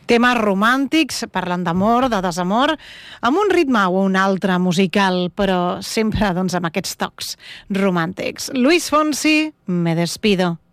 Temes romàntics, parlant d'amor, de desamor, amb un ritme o un altre musical, però sempre doncs, amb aquests tocs romàntics. Luis Fonsi, Me despido.